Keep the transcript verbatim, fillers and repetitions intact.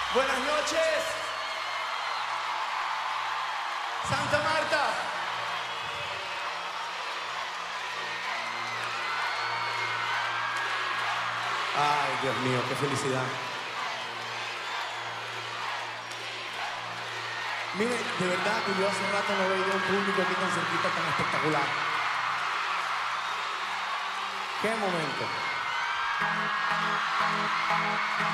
Buenas noches. Santa Marta. Ay, Dios mío, qué felicidad. Mire, de verdad que yo hace rato no veía un público aquí tan cerquita, tan espectacular. ¡Qué momento!